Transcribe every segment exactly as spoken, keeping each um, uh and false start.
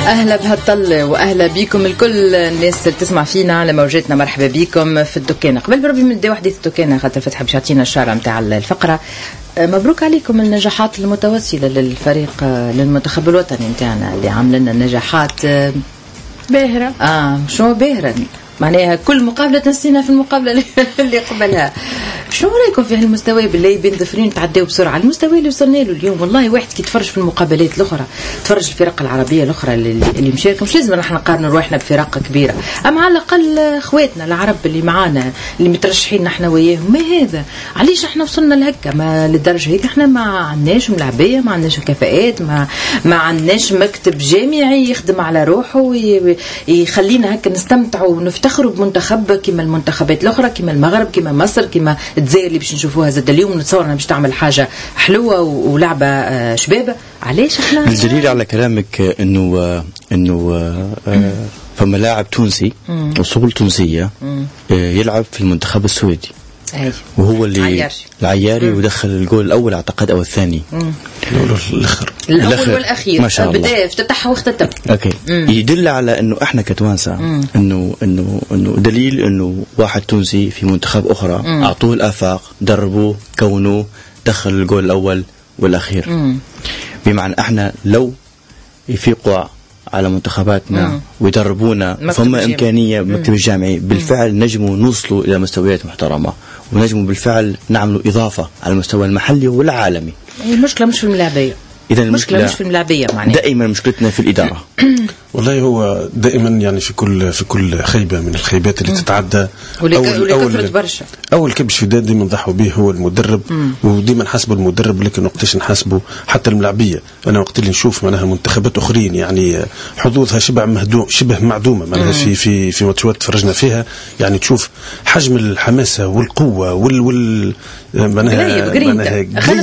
أهلا بهالطلة وأهلا بيكم الكل الناس اللي تسمع فينا على موجاتنا. مرحبا بيكم في الدكانة. قبل بربي من دي وحدة الدكانة خاطر فتح باش يعطينا الشارع متاع الفقرة. مبروك عليكم النجاحات المتواصلة للفريق للمنتخب الوطني متاعنا اللي عامل لنا نجاحات باهرة. آه شو باهرة معناها كل مقابلة تنسينا في المقابلة اللي قبلها. شنو رايكم في هالمستوى بالله بين ظفرين تعداو بسرعه المستوى اللي وصلنا له اليوم؟ والله واحد كي يتفرج في المقابلات الاخرى تفرج الفرق العربيه الاخرى اللي, اللي مشاركه مش لازم نحن نقارنوا روحنا بفرق كبيره، اما على الاقل اخواتنا العرب اللي معانا اللي مترشحين نحن وياهم. ما هذا علاش احنا وصلنا لهكا ما للدرجه هيك؟ احنا ما عندناش ملاعبيه، ما عندناش كفاءات، ما ما عندناش مكتب جامعي يخدم على روحه ويخلينا هكا نستمتعوا ونفتخروا بمنتخب كما المنتخبات الاخرى، كما المغرب، كما مصر، كما الجزائر اللي باش نشوفوها زاد اليوم. نتصور انها باش تعمل حاجه حلوه ولعبه شبابه. علاش احنا الدليل على كلامك انه انه فما لاعب تونسي اصول تونسيه يلعب في المنتخب السويدي أي. وهو اللي عياري. العياري ودخل الجول الاول اعتقد او الثاني الاخر الاول والاخير ما شاء الله بدا افتتح واختتم. اوكي مم. يدل على انه احنا كتوانسه انه انه انه دليل انه واحد تونسي في منتخب اخرى مم. اعطوه الافاق، دربوه، كونوه، دخل الجول الاول والاخير. مم. بمعنى احنا لو يفيقوا على منتخباتنا مم. ويدربونا فما إمكانية مكتب الجامعي بالفعل نجموا نوصلوا إلى مستويات محترمة ونجموا بالفعل نعملوا إضافة على المستوى المحلي والعالمي. المشكلة مش في الملاعبية، إذا المشكلة مش في الملاعبية معناها دائما مشكلتنا في الإدارة. والله هو دائما يعني في كل في كل خيبة من الخيبات اللي تتعدى أول أول برشا أول كبش في داد ديما نضحوا به هو المدرب، وديما نحسبوا المدرب، لكن وقتاش نحسبوا حتى الملاعبية. أنا وقت اللي نشوف معناها منتخبات أخرين يعني حظوظها شبه مهدوم شبه معدومة معناها في في في ماتشات تفرجنا فيها، يعني تشوف حجم الحماسة والقوة وال وال معناها معناها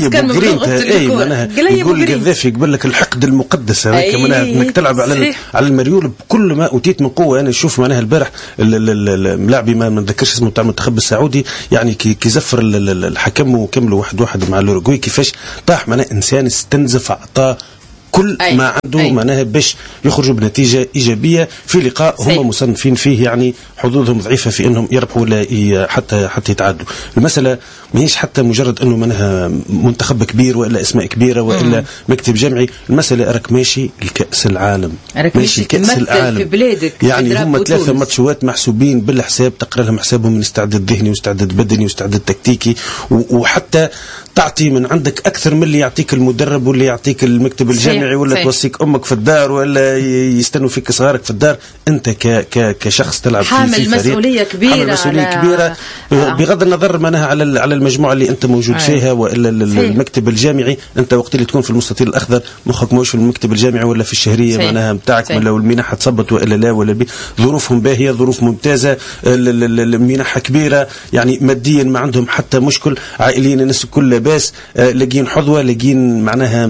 اي معناها يقول القذافي يقول لك الحقد المقدس هذاك معناها انك تلعب على على المريول بكل ما اوتيت من قوه. انا نشوف معناها البارح اللاعبي ما نتذكرش اسمه تاع المنتخب السعودي يعني كي زفر الحكم وكملوا واحد واحد مع الاوروغواي كيفاش طاح معناها انسان استنزف اعطاه كل أي. ما عنده أي. معناها باش يخرجوا بنتيجة إيجابية في لقاء هم مصنفين فيه يعني حظوظهم ضعيفة في أنهم يربحوا ولا حتى حتى يتعادلوا. المسألة ماهيش حتى مجرد أنه معناها منتخب كبير وإلا أسماء كبيرة وإلا مم. مكتب جمعي. المسألة راك ماشي لكأس العالم، ماشي كأس العالم في بلادك يعني هم ثلاثة ماتشات محسوبين بالحساب، تقرأ لهم حسابهم من استعداد ذهني واستعداد بدني واستعداد تكتيكي، وحتى تعطي من عندك أكثر من اللي يعطيك المدرب واللي يعطيك المكتب الجامعي ولا صحيح. توصيك أمك في الدار ولا يستنوا فيك صغارك في الدار. أنت ك ك كشخص تلعب في حامل فريق مسؤولية كبيرة، حامل مسؤولية على... كبيرة آه. بغض النظر منها على على المجموعة اللي أنت موجود آه. فيها وإلا المكتب الجامعي. أنت وقت اللي تكون في المستطيل الأخضر مخك موش في المكتب الجامعي ولا في الشهرية معناها متاعك ولا المنحة تصبت وإلا لا ولا بي. ظروفهم باهية، ظروف ممتازة، المنحة كبيرة يعني ماديا ما عندهم حتى مشكل، عائليا الناس كل لاباس، لاقين حظوة، لاقين معناها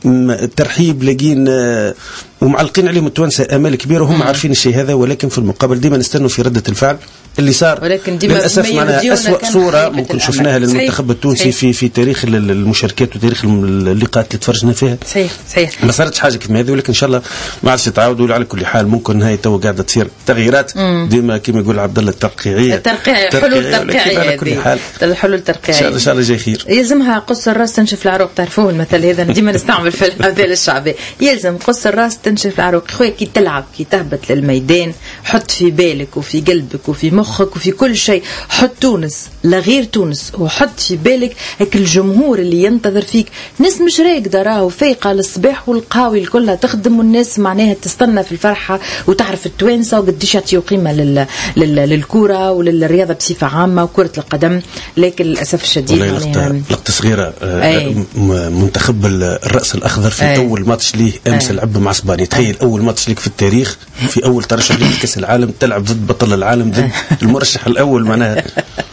ترحيب، لاقين ومعلقين عليهم التوانسة آمال كبيرة وهم عارفين الشيء هذا. ولكن في المقابل ديما نستنوا في ردة الفعل اللي صار للأسف معنا أسوأ صورة ممكن شفناها للمنتخب التونسي في في تاريخ المشاركات وتاريخ اللقاءات اللي تفرجنا فيها. صحيح صحيح ما صارتش حاجة كما هذه، ولكن إن شاء الله ما عادش تعاودوا. على كل حال ممكن هاي تو قاعدة تصير تغييرات ديما كما يقول عبد الله الترقيعية الترقيع حلول ترقيعية على كل حال الحلول الترقيعية إن شاء الله جاي خير. يلزمها قص الراس تنشف العروق، تعرفوه المثل هذا ديما نستعمل في الأمثال الشعبية. يلزم قص الراس تنشف العروق. خويا كي تلعب كي تهبط للميدان حط في بالك وفي قلبك وفي مخك وفي كل شيء حط تونس لا غير تونس، وحط في بالك هيك الجمهور اللي ينتظر فيك. ناس مش راقده راهو فايقه للصباح والقاوي كلها تخدم، والناس معناها تستنى في الفرحه وتعرف التوانسه وقديش يعطيوا قيمه لل... لل... للكره وللرياضه بصفه عامه وكره القدم. لكن للاسف الشديد يعني لقطه صغيره آه منتخب الراس الاخضر في أي. اول ماتش ليه امس لعب مع اسبانيا. تخيل اول ماتش ليك في التاريخ في اول ترشح ليك لكاس العالم تلعب ضد بطل العالم ضد المرشح الاول معناها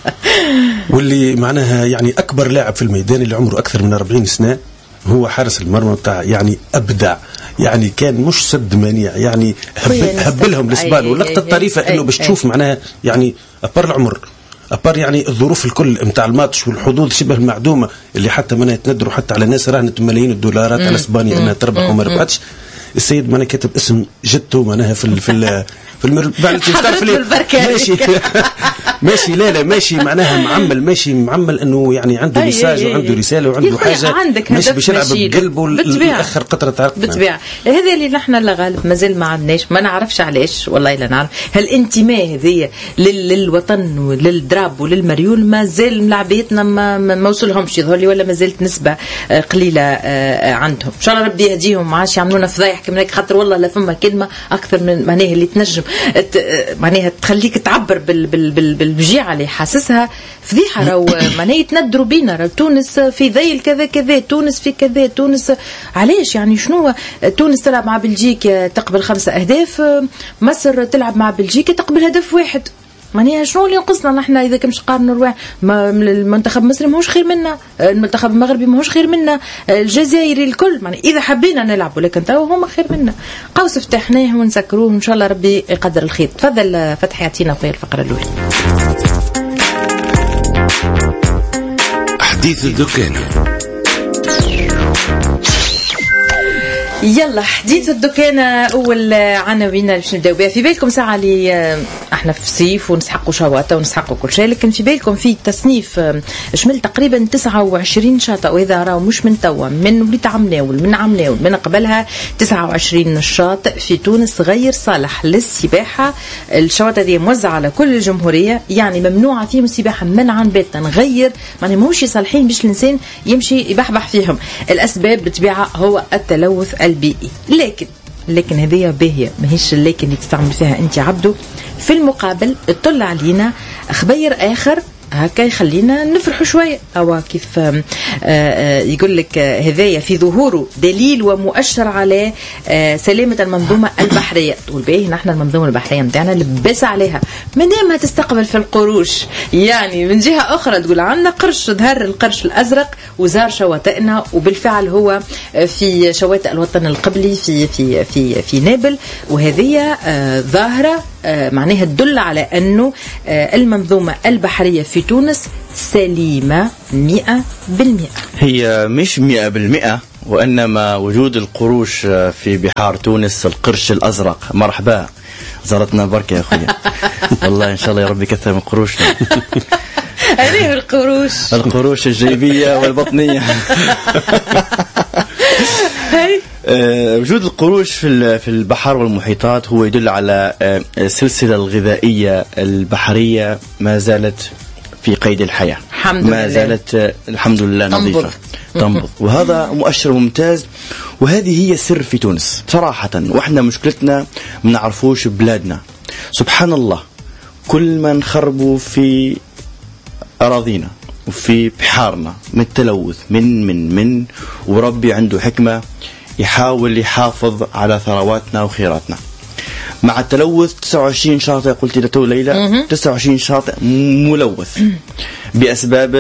واللي معناها يعني أكبر لاعب في الميدان اللي عمره أكثر من أربعين سنة هو حارس المرمى بتاع يعني أبدع يعني كان مش سد منيع يعني هبلهم الإسبان. واللقطة الطريفة إنه باش تشوف معناها يعني أبر العمر أبار يعني الظروف الكل متاع الماتش والحظوظ شبه المعدومة اللي حتى ما يتندروا حتى على ناس راهنت ملايين الدولارات على اسبانيا انها تربح وما ربحتش. السيد معناها كاتب اسم جدته معناها في ال في ال في المربع ماشي ماشي لا لا ماشي معناها معمل ماشي معمل انه يعني عنده مساج وعنده رساله وعنده حاجه مش باش يلعب بقلبه الاخر قطره عرق بالطبيعه. هذا اللي نحن لا غالب مازال ما عندناش، ما نعرفش علاش والله لا نعرف. هالانتماء هذيا للوطن وللدراب وللمريول مازال ملعبيتنا ما, ما وصلهمش يظهر لي، ولا مازالت نسبه قليله عندهم. ان شاء الله ربي يهديهم، ما عادش يعملونا فضايح كما هيك، خاطر والله لا فما كلمه اكثر من معناها اللي تنجم معناها تخليك تعبر بال بال بال بالبجيعه اللي حاسسها فضيحه. راهو معناها يتندروا بينا، راهو تونس في ذيل كذا كذا، تونس في كذا، تونس علاش يعني شنو؟ تونس تلعب مع بلجيكا تقبل خمسة اهداف، مصر تلعب مع بلجيكا تقبل هدف واحد. معناها شنو اللي ينقصنا نحن اذا كمش قارنوا الواحد؟ المنتخب المصري ماهوش خير منا، المنتخب المغربي ماهوش خير منا، الجزائري الكل. معناها اذا حبينا نلعب ولكن تو هما خير منا. قوس فتحناه ونسكروه ان شاء الله ربي يقدر الخير. تفضل فتحي يعطينا خويا الفقره الاولى. حديث الدكان. يلا حديث الدكان. اول عناوين باش نبداو بها. في بالكم ساعه اللي احنا في الصيف ونسحقوا شواطئ ونسحقوا كل شيء، لكن في بالكم في تصنيف شمل تقريبا تسعة وعشرين شاطئ، واذا راهو مش من توا، من وليت عمناول، من عمناول، من قبلها تسعة وعشرين شاطئ في تونس غير صالح للسباحه. الشواطئ هذه موزعه على كل الجمهوريه، يعني ممنوعه فيهم السباحه منعا باتا، غير يعني ماهوش صالحين باش الانسان يمشي يبحبح فيهم. الاسباب بالطبيعه هو التلوث البيئي. لكن لكن هذه باهيه ماهيش لكن اللي تستعمل فيها انت عبده. في المقابل اطلع علينا خبير اخر هكا يخلينا نفرحوا شويه، او كيف يقول لك هذايا في ظهوره دليل ومؤشر على سلامه المنظومه البحريه. تقول باهي نحن المنظومه البحريه نتاعنا لبس عليها مادام تستقبل في القروش، يعني من جهه اخرى تقول عندنا قرش، ظهر القرش الازرق وزار شواطئنا، وبالفعل هو في شواطئ الوطن القبلي في في في في نابل. وهذه ظاهره معناها تدل على انه المنظومه البحريه في تونس سليمه مئة بالمئة. هي مش مئة بالمئة، وانما وجود القروش في بحار تونس، القرش الازرق. مرحبا، زارتنا بركه يا اخويا. والله ان شاء الله يا رب يكثر من قروشنا. هذه القروش، القروش الجيبيه والبطنيه. وجود القروش في في البحر والمحيطات هو يدل على السلسلة الغذائية البحرية ما زالت في قيد الحياة، ما زالت الحمد لله نظيفة تنبض، وهذا مؤشر ممتاز. وهذه هي السر في تونس صراحة. وإحنا مشكلتنا ما نعرفوش بلادنا. سبحان الله، كل ما نخربوا في أراضينا وفي بحارنا من التلوث من من من وربي عنده حكمة يحاول يحافظ على ثرواتنا وخيراتنا. مع التلوث تسعة وعشرين شاطئ قلت لتو ليلى، تسعة وعشرين شاطئ ملوث بأسباب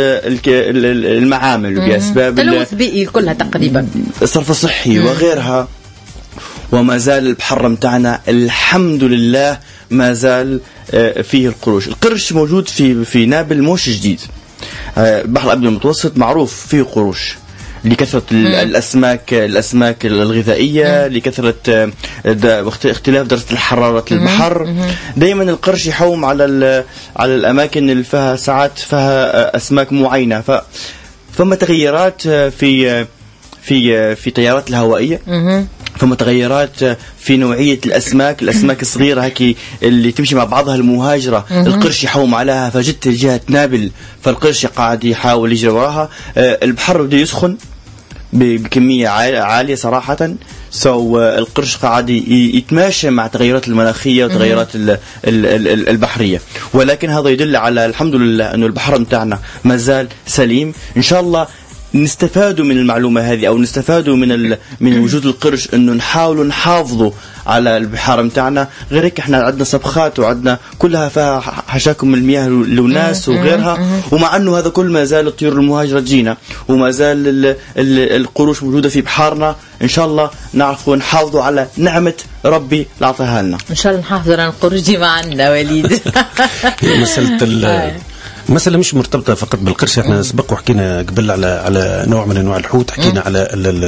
المعامل وبأسباب تلوث بيئي كلها تقريبا، الصرف الصحي وغيرها. وما زال البحر متاعنا الحمد لله ما زال فيه القروش. القرش موجود في في نابل مش جديد. البحر الأبيض المتوسط معروف فيه قروش لكثرة الأسماك الأسماك الغذائية، لكثرة اختلاف درجة الحرارة البحر. دائما القرش يحوم على على الأماكن اللي فيها ساعات فيها أسماك معينة. ف فما تغيرات في في في تيارات الهوائية، فما تغيرات في نوعية الأسماك الأسماك الصغيرة هكي اللي تمشي مع بعضها المهاجرة. القرش يحوم عليها، فجدت جهة نابل فالقرش قاعد يحاول يجري وراها. البحر بده يسخن بكمية عالية صراحة، سو القرش قاعد يتماشى مع تغيرات المناخية وتغيرات البحرية. ولكن هذا يدل على الحمد لله أنه البحر متاعنا ما زال سليم. إن شاء الله نستفادوا من المعلومة هذه، أو نستفادوا من من وجود القرش، إنه نحاولوا نحافظوا على البحار متاعنا. غير هيك إحنا عندنا سبخات وعندنا كلها فيها حشاكم المياه لوناس وغيرها، ومع أنه هذا كل ما زال الطيور المهاجرة تجينا، وما زال ال ال القروش موجودة في بحارنا. إن شاء الله نعرفوا نحافظوا على نعمة ربي اللي أعطاها لنا. إن شاء الله نحافظ على القروش دي معنا وليد. مسألة مسألة مش مرتبطة فقط بالقرش. احنا سبق وحكينا قبل على على نوع من انواع الحوت، حكينا على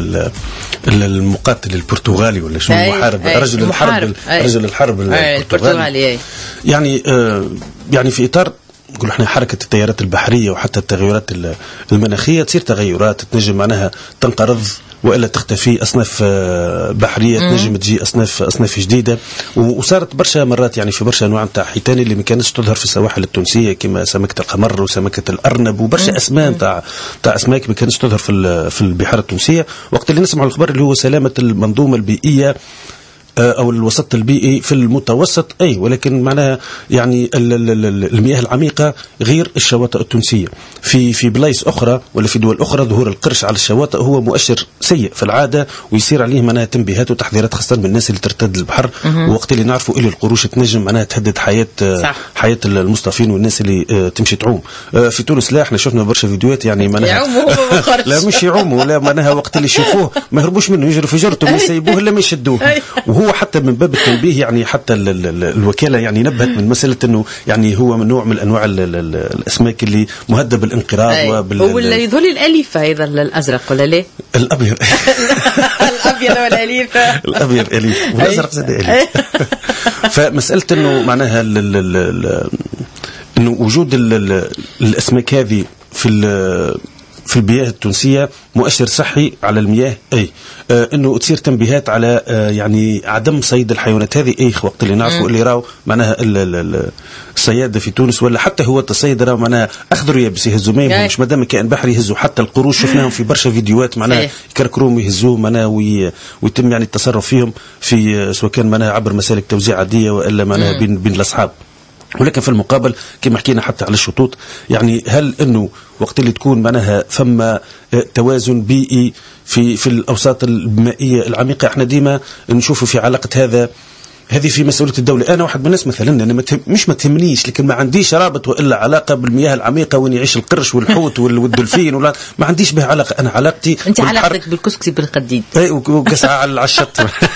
المقاتل البرتغالي ولا شو المحارب، رجل الحرب رجل الحرب البرتغالي. يعني آه يعني في اطار نقول احنا حركة التيارات البحرية وحتى التغيرات المناخية تصير تغيرات تنجم معناها تنقرض وإلا تختفي أصناف بحرية، تنجم تجي أصناف أصناف جديدة. وصارت برشا مرات يعني في برشا أنواع نتاع حيتان اللي ما كانتش تظهر في السواحل التونسية كما سمكة القمر وسمكة الأرنب وبرشا أسماء نتاع نتاع أسماك ما كانتش تظهر في في البحار التونسية. وقت اللي نسمع الخبر اللي هو سلامة المنظومة البيئية أو الوسط البيئي في المتوسط، أي ولكن معناها يعني المياه العميقة غير الشواطئ التونسية. في في بلايص أخرى ولا في دول أخرى ظهور القرش على الشواطئ هو مؤشر سيء في العادة، ويصير عليه معناها تنبيهات وتحذيرات خاصة من الناس اللي ترتد البحر. ووقت اللي نعرفوا إلى القروش تنجم معناها تهدد حياة صح. حياة المصطفين والناس اللي تمشي تعوم. في تونس لا، احنا شفنا برشا فيديوهات يعني معناها لا مش يعوموا، لا معناها وقت اللي يشوفوه ما يهربوش منه، يجروا في جرته ما يسيبوه إلا ما يشدوه. وهو حتى من باب التنبيه يعني حتى ال ال ال الوكالة يعني نبهت من مسألة أنه يعني هو من نوع من أنواع ال ال الأسماك اللي مهدد بالانقراض. وبال هو اللي يظل الأليفة أيضا الأزرق ولا ليه؟ الأبيض الأبيض والأليفة الأبيض أليف والأزرق زاد أليف. فمسألة أنه معناها ال ال ال أنه وجود ال ال الأسماك هذه في في المياه التونسية مؤشر صحي على المياه، أي آه إنه تصير تنبيهات على آه يعني عدم صيد الحيوانات هذه. أي وقت اللي نعرفوا اللي راو معناها الصيادة في تونس ولا حتى هو التصيد راو معناها أخضر يابس يهزوا ما مش مادام كائن بحري يهزوا حتى القروش. شفناهم في برشا فيديوهات معناها يكركروهم ويهزوه معناها ويتم يعني التصرف فيهم في سواء كان معناها عبر مسالك توزيع عادية وإلا معناها بين بين الأصحاب. ولكن في المقابل كما حكينا حتى على الشطوط، يعني هل انه وقت اللي تكون معناها ثم توازن بيئي في في الاوساط المائيه العميقه، احنا ديما نشوفوا في علاقه هذا هذه في مسؤوليه الدوله. انا واحد من الناس مثلا انا متهم مش ما تهمنيش، لكن ما عنديش رابط والا علاقه بالمياه العميقه وين يعيش القرش والحوت والدولفين ولا ما عنديش بها علاقه. انا علاقتي انت علاقتك بالكسكسي بالقديد اي وكسعه على الشط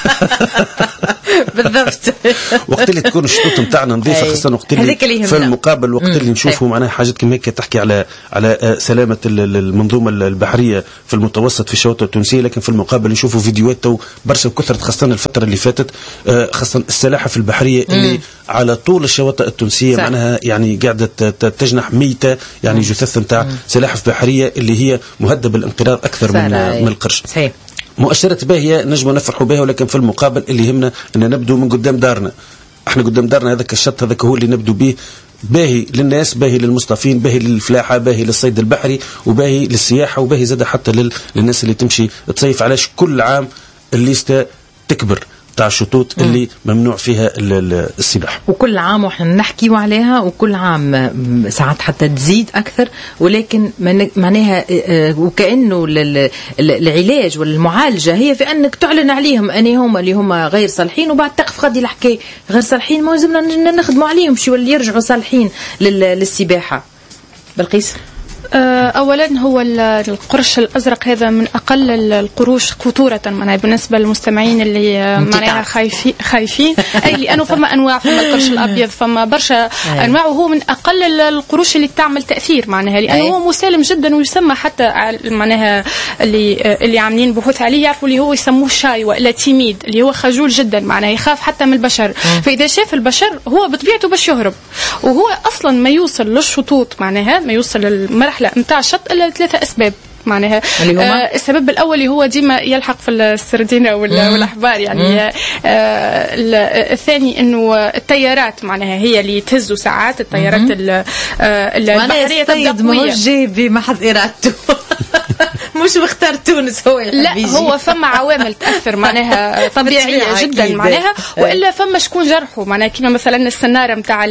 بالضبط. وقت اللي تكون الشطوط نتاعنا نظيفه خاصه وقت اللي في المقابل وقت اللي نشوفوا معناها حاجات كما هيك تحكي على على سلامه المنظومه البحريه في المتوسط في الشواطئ التونسيه، لكن في المقابل نشوفوا فيديوهات تو برشا كثرت خاصه الفتره اللي فاتت خاصه السلاحف البحريه اللي مم. على طول الشواطئ التونسيه معناها يعني قاعده تجنح ميته يعني جثث نتاع سلاحف بحريه اللي هي مهدده بالانقراض اكثر من من القرش. صحيح. مؤشرات باهيه نجم نفرحوا بها، ولكن في المقابل اللي يهمنا ان نبدو من قدام دارنا. احنا قدام دارنا هذاك الشط هذاك هو اللي نبدو به باهي للناس، باهي للمصطفين، باهي للفلاحه، باهي للصيد البحري، وباهي للسياحه، وباهي زاد حتى للناس اللي تمشي تصيف. علاش كل عام الليسته تكبر تاع الشطوط اللي ممنوع فيها السباحة، وكل عام واحنا نحكيوا عليها، وكل عام ساعات حتى تزيد أكثر. ولكن معناها وكأنه العلاج والمعالجة هي في أنك تعلن عليهم أن هم اللي هم غير صالحين، وبعد تقف غادي الحكاية غير صالحين ما لازمنا نخدموا عليهم شو اللي يرجعوا صالحين للسباحة. بلقيس أولا هو القرش الأزرق هذا من أقل القروش خطورة معناها بالنسبة للمستمعين اللي معناها خايفين خايفين أي لأنه فما أنواع، فما القرش الأبيض، فما برشا أنواع، وهو من أقل القروش اللي تعمل تأثير معناها لأنه هو مسالم جدا، ويسمى حتى معناها اللي اللي عاملين بحوث عليه يعرفوا اللي هو يسموه شاي وإلا تيميد اللي هو خجول جدا معناها يخاف حتى من البشر. فإذا شاف البشر هو بطبيعته باش يهرب، وهو أصلا ما يوصل للشطوط معناها ما يوصل للمرحلة متاع الشط إلا ثلاثة أسباب معناها. آه السبب الأول اللي هو ديما يلحق في السردينة والأحبار يعني. آه الثاني إنه التيارات معناها هي اللي تهزوا ساعات التيارات البحرية تبدأ قوية جيبي ما حد إرادته مش مختار تونس هو لا هو فما عوامل تأثر معناها طبيعية جدا معناها، وإلا فما شكون جرحه معناها كما مثلا السنارة متاع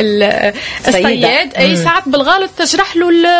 الصياد أي ساعات بالغالط تجرح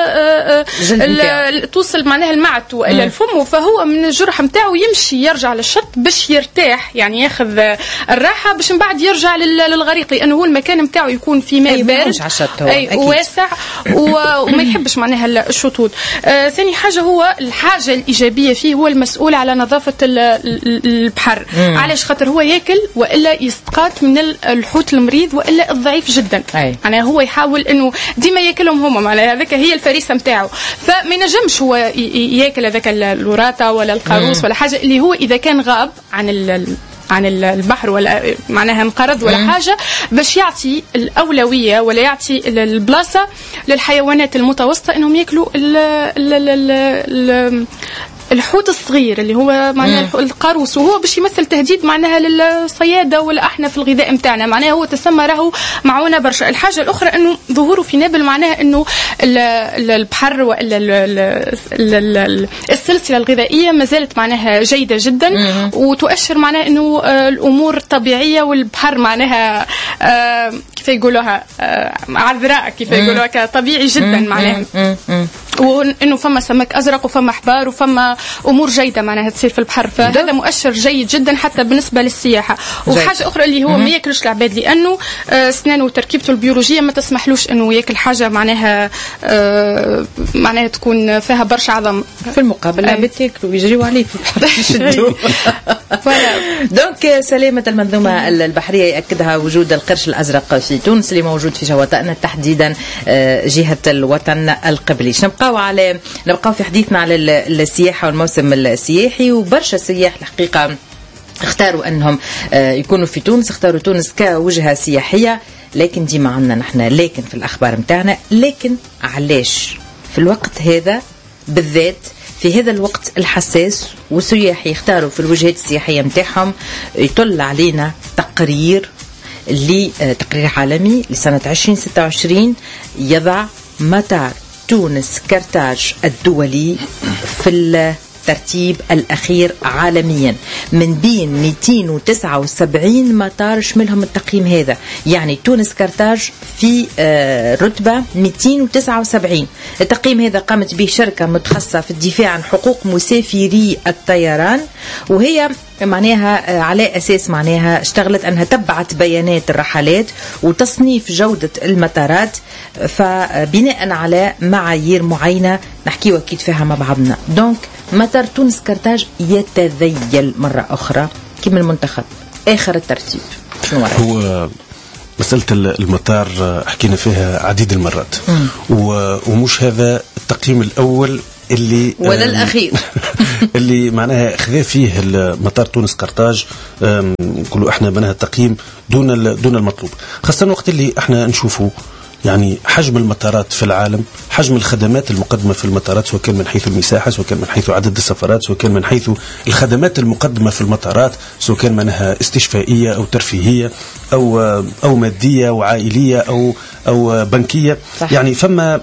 له توصل معناها المعت وإلى الفم، فهو من الجرح متاعه يمشي يرجع للشط باش يرتاح يعني ياخذ الراحة باش من بعد يرجع للغريق، لأنه هو المكان متاعه يكون في ماء بارد أي واسع وما يحبش معناها الشطوط. آه ثاني حاجة هو الحجم الحاجة الإيجابية فيه هو المسؤول على نظافة البحر. مم. علاش؟ خاطر هو ياكل وإلا يستقات من الحوت المريض وإلا الضعيف جدا. يعني هو يحاول إنه ديما ياكلهم هما، معناها هذاك هي الفريسة متاعه، فما ينجمش هو ياكل هذاك الوراثة ولا القاروص ولا حاجة اللي هو إذا كان غاب عن ال عن البحر ولا معناها انقرض ولا مم. حاجة، باش يعطي الأولوية ولا يعطي البلاصة للحيوانات المتوسطة إنهم يأكلوا ال ال ال ال الحوت الصغير اللي هو معناها القاروص، وهو باش يمثل تهديد معناها للصيادة ولا احنا في الغذاء متاعنا، معناها هو تسمى راهو معونه برشا. الحاجة الأخرى إنه ظهوره في نابل معناها إنه البحر ولا السلسلة الغذائية ما زالت معناها جيدة جدا، وتؤشر معناها إنه الأمور طبيعية، والبحر معناها كيف يقولوها عذراء، كيف يقولوها طبيعي جدا معناها، وإنه فما سمك أزرق وفما حبار وفما أمور جيدة معناها تصير في البحر، فهذا مؤشر جيد جدا حتى بالنسبة للسياحة. وحاجة أخرى اللي هو ما يأكلش العباد، لأنه أسنانه وتركيبته البيولوجية ما تسمحلوش إنه يأكل حاجة معناها معناها تكون فيها برشا عظم. في المقابل العباد يأكلوا ويجريوا عليه في البحر يشدوا. دونك سلامة المنظومة البحرية يأكدها وجود القرش الأزرق في تونس اللي موجود في شواطئنا تحديدا جهة الوطن القبلي. نبقاو على نبقاو في حديثنا على السياحة والموسم السياحي، وبرشا سياح الحقيقة اختاروا أنهم يكونوا في تونس، اختاروا تونس كوجهة سياحية، لكن ديما عندنا نحن لكن في الأخبار متاعنا. لكن علاش في الوقت هذا بالذات، في هذا الوقت الحساس، والسياح يختاروا في الوجهات السياحية متاعهم، يطل علينا تقرير اللي تقرير عالمي لسنة عشرين ستة وعشرين يضع مطار تونس كرتاج الدولي في الترتيب الأخير عالميا من بين مئتين وتسعة وسبعين مطار شملهم التقييم هذا. يعني تونس كرتاج في رتبة مئتين وتسعة وسبعين. التقييم هذا قامت به شركة متخصصة في الدفاع عن حقوق مسافري الطيران، وهي معناها على أساس معناها اشتغلت أنها تبعت بيانات الرحلات وتصنيف جودة المطارات، فبناء على معايير معينة نحكي أكيد فيها مع بعضنا. دونك مطار تونس كرتاج يتذيل مرة أخرى كما المنتخب آخر الترتيب. شنو رأيك؟ هو مسألة المطار حكينا فيها عديد المرات، ومش هذا التقييم الأول اللي ولا الأخير اللي معناها خذا فيه مطار تونس كرتاج نقولوا احنا معناها تقييم دون دون المطلوب، خاصة وقت اللي احنا نشوفوا يعني حجم المطارات في العالم، حجم الخدمات المقدمة في المطارات، سواء كان من حيث المساحة، سواء كان من حيث عدد السفرات، سواء كان من حيث الخدمات المقدمة في المطارات، سواء كان منها استشفائية أو ترفيهية أو أو مادية أو عائلية أو أو بنكية. صح. يعني فما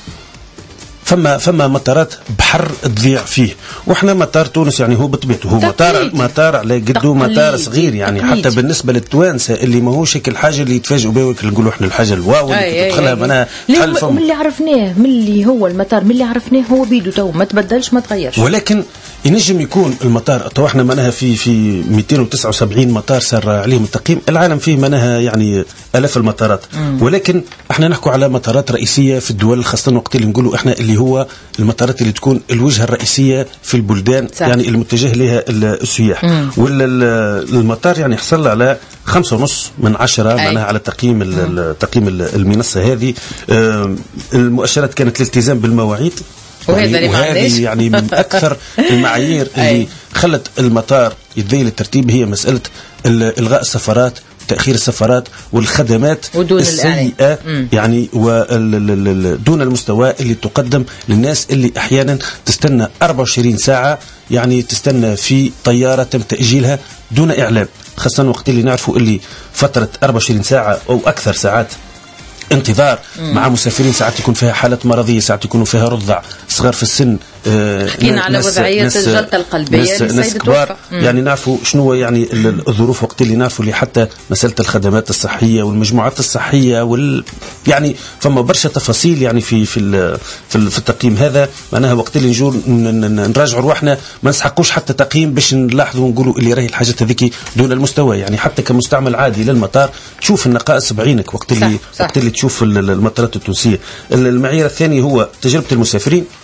فما فما مطارات بحر تضيع فيه، واحنا مطار تونس يعني هو بطبيعته هو مطار مطار على قدو مطار صغير، يعني تقليد. حتى بالنسبه للتوانسه اللي ماهوش هيك الحاجه اللي يتفاجئوا بها نقولوا احنا الحاجه الواو اللي تدخلها معناها حل فم. من اللي عرفناه من اللي هو المطار من اللي عرفناه هو بيدو تو ما تبدلش ما تغيرش، ولكن ينجم يكون المطار تو احنا معناها في في مئتين وتسعة وسبعين مطار صار عليهم التقييم، العالم فيه معناها يعني الاف المطارات، مم. ولكن احنا نحكوا على مطارات رئيسيه في الدول، خاصه وقت اللي نقولوا احنا اللي هو المطارات اللي تكون الوجهه الرئيسيه في البلدان. صح. يعني المتجه لها السياح، والمطار يعني حصل على خمسة ونص من عشرة معناها على تقييم تقييم المنصه هذه. المؤشرات كانت الالتزام بالمواعيد، وهذا وهذه يعني من أكثر المعايير اللي خلت المطار يتذيل الترتيب، هي مسألة إلغاء السفرات، تأخير السفرات، والخدمات السيئة يعني ودون المستوى اللي تقدم للناس اللي أحيانا تستنى أربعة وعشرين ساعة، يعني تستنى في طيارة تم تأجيلها دون إعلان، خاصة وقت اللي نعرفوا اللي فترة أربعة وعشرين ساعة أو أكثر ساعات انتظار مم. مع مسافرين ساعات يكون فيها حالة مرضية، ساعات يكونوا فيها رضع، صغار في السن، حكينا على وضعية الجلطة القلبية ناس, ناس كبار، يعني نعرفوا شنو يعني الظروف وقت اللي نعرفوا اللي حتى مسألة الخدمات الصحية والمجموعات الصحية وال يعني فما برشا تفاصيل يعني في في في, في التقييم هذا، معناها وقت اللي نجور نراجعوا روحنا ما نسحقوش حتى تقييم باش نلاحظوا ونقولوا اللي راهي الحاجات هذيك دون المستوى، يعني حتى كمستعمل عادي للمطار تشوف النقائص بعينك وقت اللي صح. وقت اللي تشوف المطارات التونسية. المعايير الثاني هو تجربة المسافرين،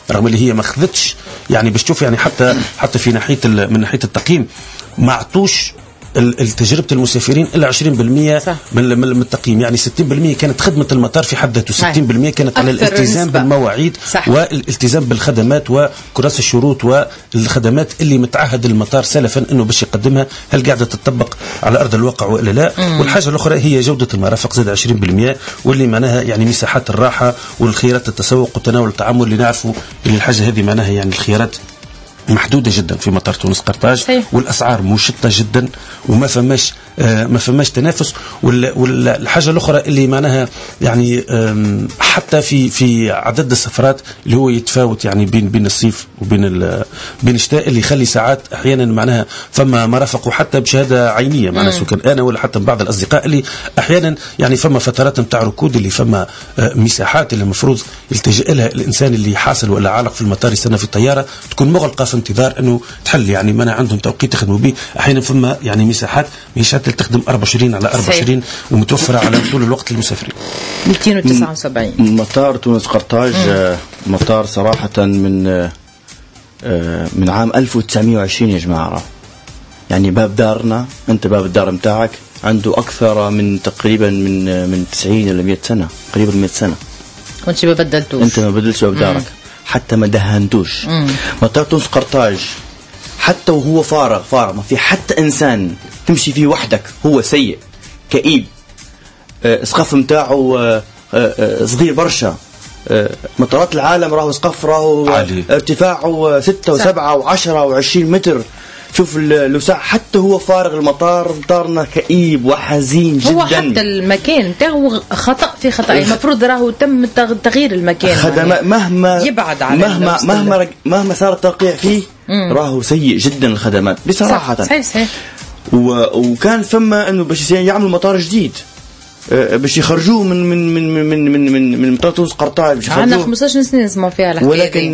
رغم اللي هي ما خذتش يعني باش تشوف يعني حتى حتى في ناحيه من ناحيه التقييم ما عطوش التجربة المسافرين إلا عشرين بالمئة من من التقييم، يعني ستين بالمئة كانت خدمة المطار في حد ذاته، ستين بالمئة كانت على الالتزام بالمواعيد صح. والالتزام بالخدمات وكراس الشروط والخدمات اللي متعهد المطار سلفا انه باش يقدمها، هل قاعدة تطبق على ارض الواقع والا لا؟ مم. والحاجة الاخرى هي جودة المرافق زاد عشرين بالمئة، واللي معناها يعني مساحات الراحة والخيارات التسوق وتناول الطعام، واللي نعرفوا اللي الحاجة هذه معناها يعني الخيارات محدودة جدا في مطار تونس قرطاج، والأسعار مشتة جدا وما فماش آه ما فماش تنافس. والحاجة الأخرى اللي معناها يعني حتى في في عدد السفرات اللي هو يتفاوت يعني بين بين الصيف وبين بين الشتاء، اللي يخلي ساعات أحيانا معناها فما مرافق وحتى بشهادة عينية معناها سواء أنا ولا حتى بعض الأصدقاء اللي أحيانا يعني فما فترات نتاع ركود اللي فما آه مساحات اللي المفروض يلتجئ لها الإنسان اللي حاصل ولا عالق في المطار يستنى في الطيارة تكون مغلقة في انتظار انه تحل، يعني ما عندهم توقيت يخدموا به، احيانا فما يعني مساحات مساحات تخدم أربعة وعشرين على أربعة وعشرين ومتوفره على طول الوقت للمسافرين. مئتين وتسعة وسبعين مطار تونس قرطاج مطار صراحه من من عام ألف وتسعمئة وعشرين يا جماعه، يعني باب دارنا، انت باب الدار متاعك عنده اكثر من تقريبا من من تسعين الى مئة سنه، قريبا مئة سنه، وانت ما بدلتوش، انت ما بدلتش باب دارك حتى ما دهنتوش. مطار تونس قرطاج حتى وهو فارغ فارغ ما في حتى إنسان تمشي فيه وحدك، هو سيء كئيب، اسقف متاعه صغير برشا. مطارات العالم راهو سقف راهو عالي. ارتفاعه ستة وسبعة وعشرة وعشرين متر، شوف الوسع، حتى هو فارغ المطار مطارنا كئيب وحزين جدا. هو حتى المكان بتاعه خطأ في خطأ، المفروض راهو تم تغيير المكان، خدمات مهما يبعد على مهما مهما مهما صار التوقيع فيه مم. راهو سيء جدا الخدمات بصراحة. صحيح صحيح. وكان فما انه باش يعملوا مطار جديد باش يخرجوه من من من من من من من مطار تونس قرطاج، باش يخرجوه. عندنا خمسطاش سنة نسمع فيها الحكاية، ولكن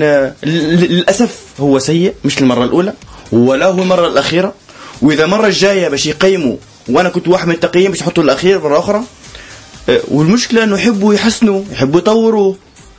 للأسف هو سيء، مش المرة الأولى ولا هو المرة الأخيرة، وإذا مرة الجاية باش يقيموا، وأنا كنت واحد من التقييم باش يحطوا الأخير مرة أخرى. والمشكلة إنه يحبوا يحسنوا، يحبوا يطوروا،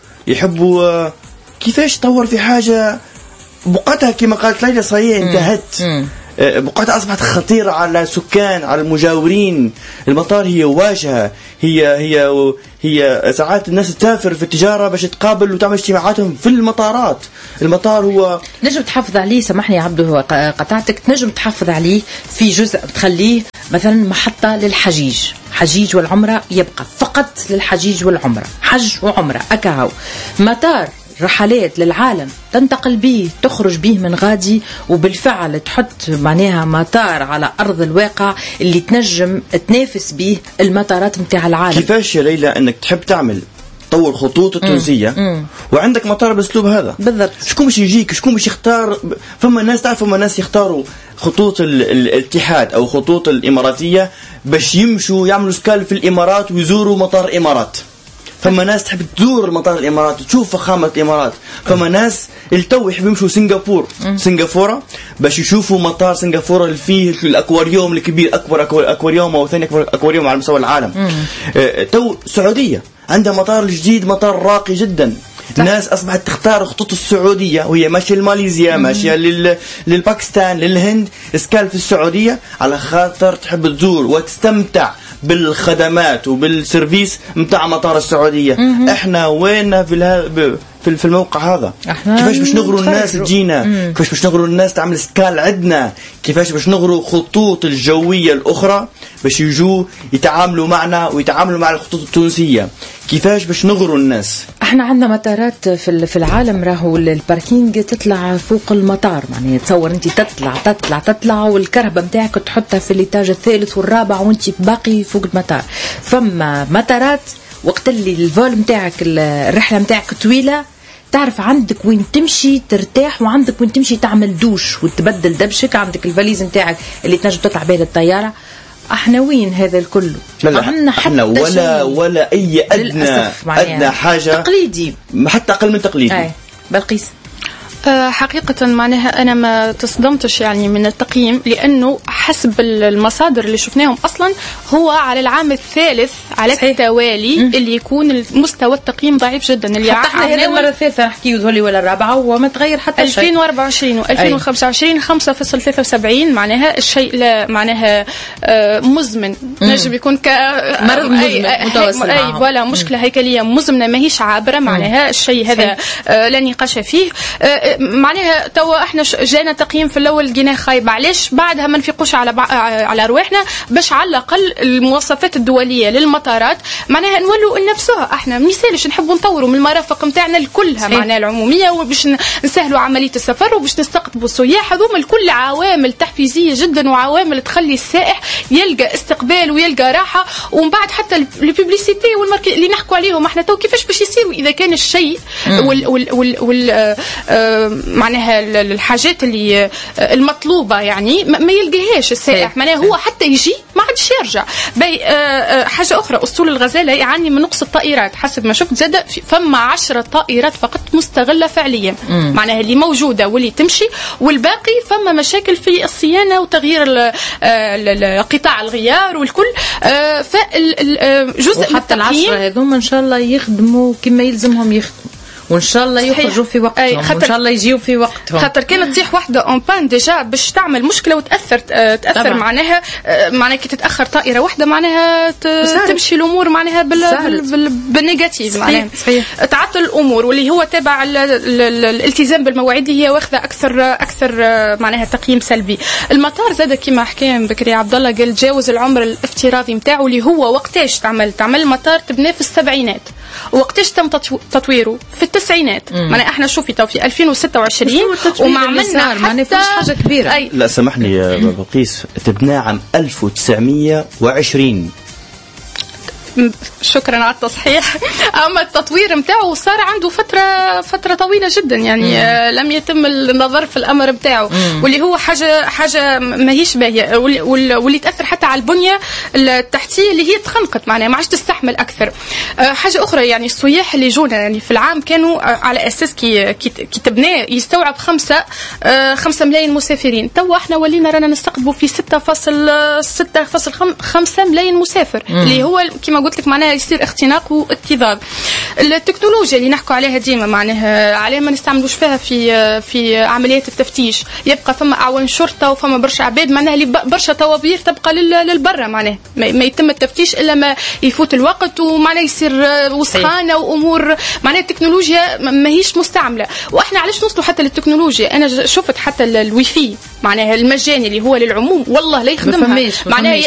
يحبوا كيفاش تطور في حاجة بقتها كما قالت ليلى صحيح انتهت، بقعتها أصبحت خطيرة على السكان على المجاورين. المطار هي واجهة، هي هي هي ساعات الناس تسافر في التجارة باش تقابل وتعمل اجتماعاتهم في المطارات. المطار هو نجم تحافظ عليه، سامحني يا عبدو هو قطعتك، نجم تحافظ عليه في جزء تخليه مثلا محطة للحجيج، حجيج والعمرة يبقى فقط للحجيج والعمرة، حج وعمرة أكاهو. مطار رحلات للعالم تنتقل به تخرج به من غادي، وبالفعل تحط معناها مطار على أرض الواقع اللي تنجم تنافس به المطارات متاع العالم. كيفاش يا ليلى أنك تحب تعمل تطور خطوط التونسية مم. مم. وعندك مطار باسلوب هذا بالضبط؟ شكون باش يجيك، شكون باش يختار؟ فما ناس تعرف، فما ناس يختاروا خطوط الاتحاد أو خطوط الإماراتية باش يمشوا يعملوا سكال في الإمارات ويزوروا مطار الإمارات. فما ناس تحب تزور مطار الإمارات وتشوف فخامة الإمارات. فما ناس التو يحبوا يمشوا سنغافورة سنغافورة باش يشوفوا مطار سنغافورة اللي فيه الأكواريوم الكبير، أكبر أكواريوم أو ثاني أكبر أكواريوم على مستوى العالم. اه تو السعودية عندها مطار جديد، مطار راقي جدا. الناس أصبحت تختار خطوط السعودية وهي ماشية لماليزيا، ماشية لل... للباكستان، للهند، اسكال في السعودية على خاطر تحب تزور وتستمتع بالخدمات وبالسيرفيس متاع مطار السعودية. مم. احنا وين في الها... في في الموقع هذا؟ كيفاش باش نغروا الناس تجينا؟ كيفاش باش نغروا الناس تعمل سكال عندنا؟ كيفاش باش نغروا خطوط الجوية الأخرى باش يجوا يتعاملوا معنا ويتعاملوا مع الخطوط التونسية؟ كيفاش باش نغروا الناس؟ احنا عندنا مطارات في في العالم راهو الباركينج تطلع فوق المطار، يعني تصور انت تطلع تطلع تطلع والكرهبة متاعك تحطها في الإيتاج الثالث والرابع وانت باقي فوق المطار. فما مطارات وقت اللي الفول متاعك الرحلة متاعك طويلة تعرف عندك وين تمشي ترتاح، وعندك وين تمشي تعمل دوش وتبدل دبشك، عندك الفاليز متاعك اللي تنجم تطلع بها للطيارة. احنا وين هذا الكل؟ احنا حتى ولا ولا اي ادنى ادنى حاجه تقليدي، حتى اقل من تقليدي. اي بلقيس حقيقة معناها أنا ما تصدمتش يعني من التقييم، لأنه حسب المصادر اللي شفناهم أصلا هو على العام الثالث على صحيح. التوالي م- اللي يكون مستوى التقييم ضعيف جدا. اللي حتى احنا هذه المرة الثالثة نحكي ذولي ولا الرابعة وما تغير حتى شيء. ألفين وأربعة وعشرين و ألفين وخمسة وعشرين خمسة فاصلة ثلاثة وسبعين معناها الشيء لا معناها مزمن، نجم يكون مرض مزمن متواصل. أي ولا مشكلة هيكلية مزمنة ماهيش عابرة معناها الشيء هذا لا نقاش فيه. معناها توا احنا جانا تقييم في الاول لقيناه خايب، علاش بعدها ما نفيقوش على على رواحنا باش على الاقل المواصفات الدوليه للمطارات معناها نولوا لنفسها. احنا مثالش نحبوا نطوروا من المرافق نتاعنا الكلها معناها العموميه وباش نسهلوا عمليه السفر وباش نستقطبوا السياح. هذوما الكل عوامل تحفيزيه جدا وعوامل تخلي السائح يلقى استقبال ويلقى راحه. ومن بعد حتى الببليسيتي والماركت اللي نحكوا عليهم احنا تو كيفاش باش يصيروا اذا كان الشيء وال وال وال, وال معناها الحاجات اللي المطلوبة يعني ما يلقاهاش السائح معناها هو حتى يجي ما عادش يرجع. باي حاجة أخرى أسطول الغزالة يعاني من نقص الطائرات حسب ما شفت زاد فما عشرة طائرات فقط مستغلة فعليا معناها اللي موجودة واللي تمشي والباقي فما مشاكل في الصيانة وتغيير قطاع الغيار والكل. فالجزء حتى العشرة هذوما إن شاء الله يخدموا كما يلزمهم يخدموا وان شاء الله يخرجوا في وقتهم وان شاء الله يجيوا في وقتهم. خاطر كانت تطيح واحده اون بان ديجا باش تعمل مشكله وتاثر تاثر طبعا. معناها معناها كي تتاخر طائره واحده معناها تمشي الامور معناها بال بال بالنيجاتيف معناها تعطل الامور واللي هو تابع الالتزام بالمواعيد هي واخذه اكثر اكثر معناها تقييم سلبي. المطار زاد كما حكى بكري عبد الله قال تجاوز العمر الافتراضي نتاعو اللي هو وقتاش تعمل تعمل المطار تبناه في السبعينات وقتاش تم تطويره في التسعينات. معناها احنا شوفي تو في ألفين وستة وعشرين وما عملنا حتى حاجه كبيره. لا سامحني يا بلقيس تبنى عام ألف وتسعمية وعشرين. شكرا على التصحيح. اما التطوير نتاعو صار عنده فتره فتره طويله جدا يعني آه لم يتم النظر في الامر نتاعو واللي هو حاجه حاجه ماهيش باهيه واللي تاثر حتى على البنيه التحتيه اللي هي تخنقت معناها ما عادش تستحمل اكثر. آه حاجه اخرى يعني السياح اللي جونا يعني في العام كانوا على اساس كي كي تبناه يستوعب خمسة آه خمسة ملايين مسافرين. تو احنا ولينا رانا نستقطبوا في ستة فاصلة خمسة ملايين مسافر مم. اللي هو كما قلت لك معناها يصير اختناق واكتظاظ. التكنولوجيا اللي نحكوا عليها ديما معناها عليها ما نستعملوش فيها في في عمليات التفتيش. يبقى فما اعوان شرطه وفما برشا عباد معناها اللي برشا طوابير تبقى للبرة معناها ما يتم التفتيش الا ما يفوت الوقت ومعناها يصير وسخانه وامور معناها التكنولوجيا ماهيش مستعمله. واحنا علاش نوصلوا حتى للتكنولوجيا؟ انا شفت حتى الويفي معناها المجاني اللي هو للعموم والله لا يخدمها معناها